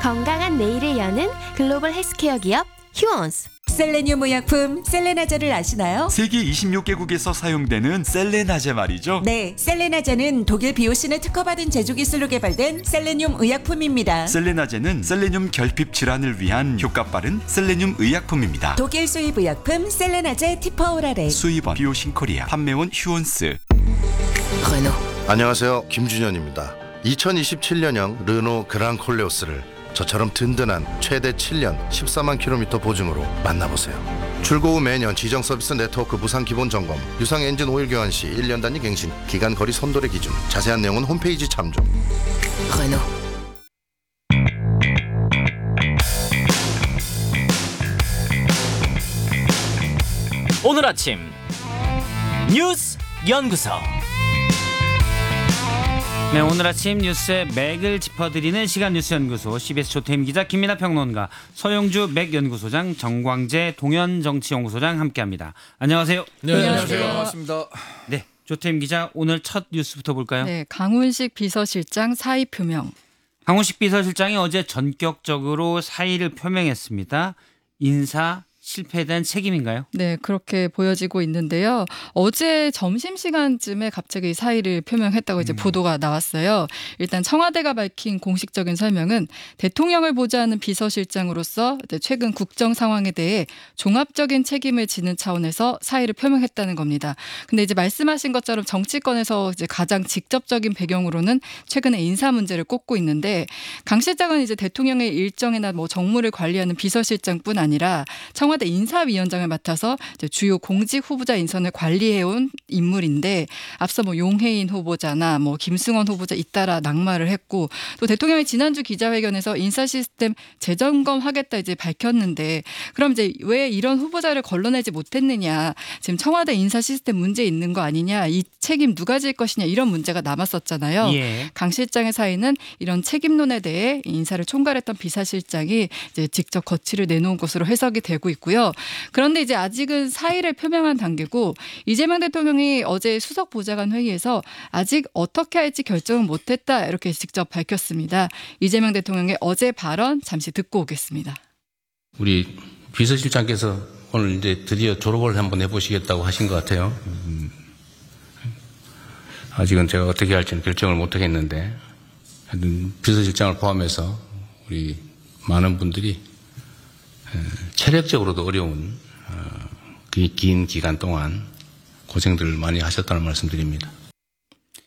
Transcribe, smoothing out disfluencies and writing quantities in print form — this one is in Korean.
건강한 내일을 여는 글로벌 헬스케어 기업 휴원스. 셀레늄 의약품 셀레나제를 아시나요? 세계 26개국에서 사용되는 셀레나제 말이죠. 네, 셀레나제는 독일 비오신을 특허받은 제조기술로 개발된 셀레늄 의약품입니다. 셀레나제는 셀레늄 결핍 질환을 위한 효과 빠른 셀레늄 의약품입니다. 독일 수입 의약품 셀레나제 티퍼오라레. 수입원 비오신 코리아, 판매원 휴원스. 안녕하세요, 김준현입니다. 2027년형 르노 그랑 콜레오스를 저처럼 든든한 최대 7년 14만 킬로미터 보증으로 만나보세요. 출고 후 매년 지정 서비스 네트워크 무상 기본 점검, 유상 엔진 오일 교환 시 1년 단위 갱신, 기간 거리 선도의 기준, 자세한 내용은 홈페이지 참조. 오늘 아침 뉴스 연구소. 네, 오늘 아침 뉴스의 맥을 짚어드리는 시간 뉴스 연구소, CBS 조태임 기자, 김민하 평론가, 서영주 맥 연구소장, 정광재 동현정치연구소장 함께합니다. 안녕하세요. 네, 안녕하세요. 반갑습니다. 네, 조태임 기자, 오늘 첫 뉴스부터 볼까요? 네, 강훈식 비서실장 사의 표명. 강훈식 비서실장이 어제 전격적으로 사의를 표명했습니다. 인사 실패에 대한 책임인가요? 네, 그렇게 보여지고 있는데요. 어제 점심시간쯤에 갑자기 사의를 표명했다고 이제 보도가 나왔어요. 일단 청와대가 밝힌 공식적인 설명은 대통령을 보좌하는 비서실장으로서 최근 국정 상황에 대해 종합적인 책임을 지는 차원에서 사의를 표명했다는 겁니다. 근데 이제 말씀하신 것처럼 정치권에서 이제 가장 직접적인 배경으로는 최근에 인사 문제를 꼽고 있는데, 강 실장은 이제 대통령의 일정이나 뭐 정무를 관리하는 비서실장뿐 아니라 청와대 인사위원장을 맡아서 이제 주요 공직 후보자 인선을 관리해온 인물인데, 앞서 뭐 용해인 후보자나 뭐 김승원 후보자 잇따라 낙마를 했고, 또 대통령이 지난주 기자회견에서 인사 시스템 재점검하겠다 이제 밝혔는데, 그럼 이제 왜 이런 후보자를 걸러내지 못했느냐, 지금 청와대 인사 시스템 문제 있는 거 아니냐, 이 책임 누가 질 것이냐, 이런 문제가 남았었잖아요. 예. 강 실장의 사의는 이런 책임론에 대해 인사를 총괄했던 비서실장이 이제 직접 거취를 내놓은 것으로 해석이 되고 있고요. 그런데 이제 아직은 사의를 표명한 단계고, 이재명 대통령이 어제 수석 보좌관 회의에서 아직 어떻게 할지 결정을 못했다, 이렇게 직접 밝혔습니다. 이재명 대통령의 어제 발언 잠시 듣고 오겠습니다. 우리 비서실장께서 오늘 이제 드디어 졸업을 한번 해보시겠다고 하신 것 같아요. 아직은 제가 어떻게 할지는 결정을 못하겠는데, 비서실장을 포함해서 우리 많은 분들이 체력적으로도 어려운 긴 기간 동안 고생들을 많이 하셨다는 말씀드립니다.